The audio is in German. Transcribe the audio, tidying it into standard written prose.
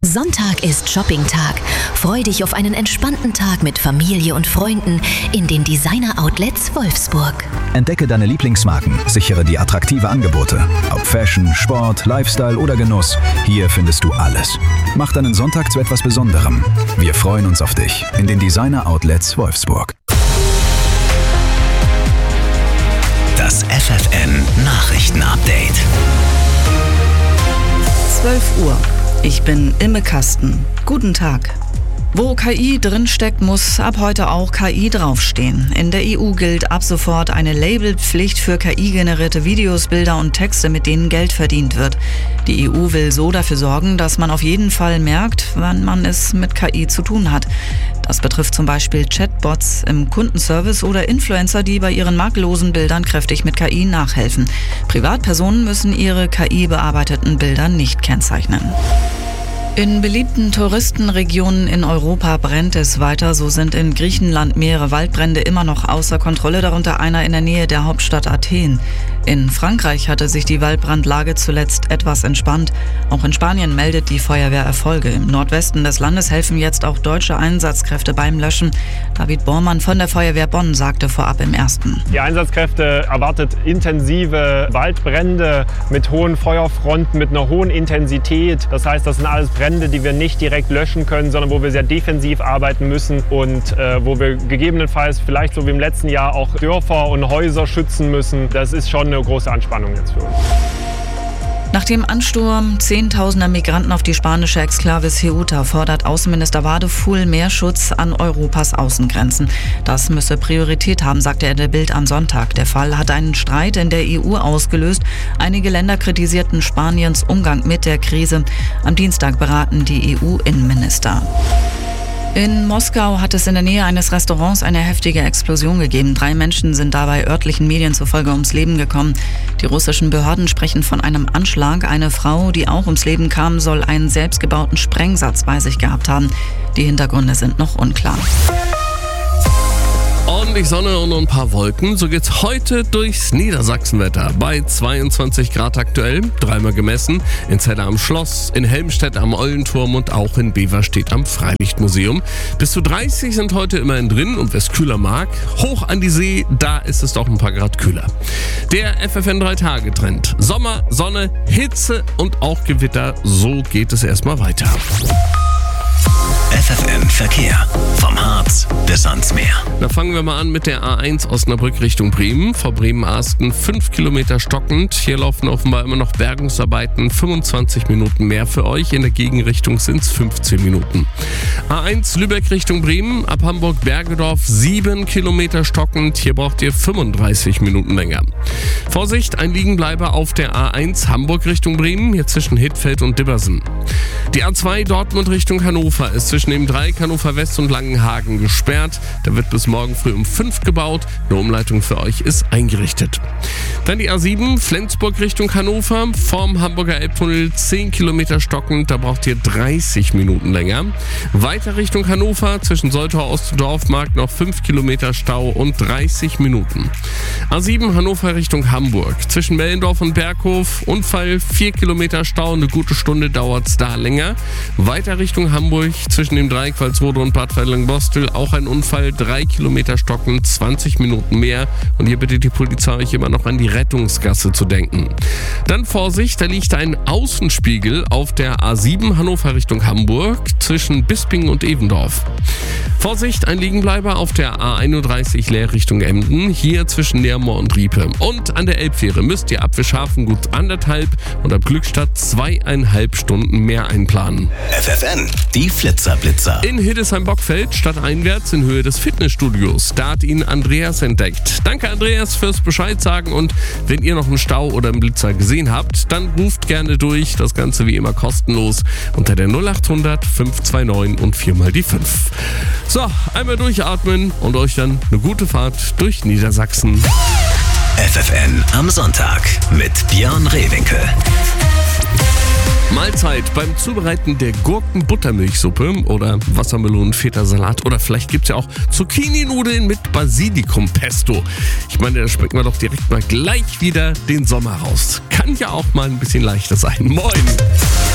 Sonntag ist Shopping-Tag. Freu dich auf einen entspannten Tag mit Familie und Freunden in den Designer-Outlets Wolfsburg. Entdecke deine Lieblingsmarken, sichere die attraktive Angebote. Ob Fashion, Sport, Lifestyle oder Genuss, hier findest du alles. Mach deinen Sonntag zu etwas Besonderem. Wir freuen uns auf dich in den Designer-Outlets Wolfsburg. Das FFN-Nachrichten-Update. 12 Uhr. Ich bin Imme Kasten. Guten Tag. Wo KI drinsteckt, muss ab heute auch KI draufstehen. In der EU gilt ab sofort eine Labelpflicht für KI-generierte Videos, Bilder und Texte, mit denen Geld verdient wird. Die EU will so dafür sorgen, dass man auf jeden Fall merkt, wann man es mit KI zu tun hat. Das betrifft zum Beispiel Chatbots im Kundenservice oder Influencer, die bei ihren makellosen Bildern kräftig mit KI nachhelfen. Privatpersonen müssen ihre KI-bearbeiteten Bilder nicht kennzeichnen. In beliebten Touristenregionen in Europa brennt es weiter. So sind in Griechenland mehrere Waldbrände immer noch außer Kontrolle, darunter einer in der Nähe der Hauptstadt Athen. In Frankreich hatte sich die Waldbrandlage zuletzt etwas entspannt. Auch in Spanien meldet die Feuerwehr Erfolge. Im Nordwesten des Landes helfen jetzt auch deutsche Einsatzkräfte beim Löschen. David Bormann von der Feuerwehr Bonn sagte vorab im Ersten: Die Einsatzkräfte erwartet intensive Waldbrände mit hohen Feuerfronten, mit einer hohen Intensität. Das heißt, das sind alles Brände, die wir nicht direkt löschen können, sondern wo wir sehr defensiv arbeiten müssen und wo wir gegebenenfalls vielleicht so wie im letzten Jahr auch Dörfer und Häuser schützen müssen. Das ist schon eine große Anspannung jetzt für uns. Nach dem Ansturm Zehntausender Migranten auf die spanische Exklave Ceuta fordert Außenminister Wadefuhl mehr Schutz an Europas Außengrenzen. Das müsse Priorität haben, sagte er der Bild am Sonntag. Der Fall hat einen Streit in der EU ausgelöst. Einige Länder kritisierten Spaniens Umgang mit der Krise. Am Dienstag beraten die EU-Innenminister. In Moskau hat es in der Nähe eines Restaurants eine heftige Explosion gegeben. 3 Menschen sind dabei örtlichen Medien zufolge ums Leben gekommen. Die russischen Behörden sprechen von einem Anschlag. Eine Frau, die auch ums Leben kam, soll einen selbstgebauten Sprengsatz bei sich gehabt haben. Die Hintergründe sind noch unklar. Ordentlich Sonne und ein paar Wolken. So geht's heute durchs Niedersachsenwetter. Bei 22 Grad aktuell, dreimal gemessen. In Celle am Schloss, in Helmstedt am Eulenturm und auch in Beverstedt am Freilichtmuseum. Bis zu 30 sind heute immerhin drin und wer es kühler mag, hoch an die See, da ist es doch ein paar Grad kühler. Der FFN 3-Tage-Trend. Sommer, Sonne, Hitze und auch Gewitter. So geht es erstmal weiter. FFN Verkehr. Vom Harz bis ans Meer. Da fangen wir mal an mit der A1 Osnabrück Richtung Bremen. Vor Bremen-Asten 5 Kilometer stockend. Hier laufen offenbar immer noch Bergungsarbeiten. 25 Minuten mehr für euch. In der Gegenrichtung sind es 15 Minuten. A1 Lübeck Richtung Bremen. Ab Hamburg-Bergedorf 7 Kilometer stockend. Hier braucht ihr 35 Minuten länger. Vorsicht, ein Liegenbleiber auf der A1 Hamburg Richtung Bremen. Hier zwischen Hittfeld und Dibbersen. Die A2 Dortmund Richtung Hannover ist zwischen dem Dreieck Hannover West und Langenhagen gesperrt. Da wird bis morgen früh um 5 gebaut. Eine Umleitung für euch ist eingerichtet. Dann die A7 Flensburg Richtung Hannover. Vorm Hamburger Elbtunnel 10 Kilometer stockend. Da braucht ihr 30 Minuten länger. Weiter Richtung Hannover. Zwischen Soltau Ost und Dorfmarkt noch 5 Kilometer Stau und 30 Minuten. A7 Hannover Richtung Hamburg. Zwischen Mellendorf und Berghof. Unfall 4 Kilometer Stau. Eine gute Stunde dauert es da länger. Weiter Richtung Hamburg. Zwischen dem Dreieck Walsrode und Bad Feldling-Bostel auch ein Unfall, 3 Kilometer stockend, 20 Minuten mehr. Und hier bittet die Polizei euch immer noch an die Rettungsgasse zu denken. Dann Vorsicht, da liegt ein Außenspiegel auf der A7 Hannover Richtung Hamburg zwischen Bisping und Evendorf. Vorsicht, ein Liegenbleiber auf der A31 Leer Richtung Emden, hier zwischen Neermoor und Riepe. Und an der Elbfähre müsst ihr ab Wischhafen gut 1,5 und ab Glückstadt 2,5 Stunden mehr einplanen. FFN, die Flitzerblitzer. In Hildesheim-Bockfeld stadteinwärts in Höhe des Fitnessstudios. Da hat ihn Andreas entdeckt. Danke Andreas fürs Bescheid sagen und wenn ihr noch einen Stau oder einen Blitzer gesehen habt, dann ruft gerne durch. Das Ganze wie immer kostenlos unter der 0800 529 und 4 mal die 5. So, einmal durchatmen und euch dann eine gute Fahrt durch Niedersachsen. FFN am Sonntag mit Björn Rehwinkel. Mahlzeit beim Zubereiten der Gurken-Buttermilchsuppe oder Wassermelonen-Feta-Salat oder vielleicht gibt's ja auch Zucchini-Nudeln mit Basilikum-Pesto. Ich meine, da schmecken wir doch direkt mal gleich wieder den Sommer raus. Kann ja auch mal ein bisschen leichter sein. Moin!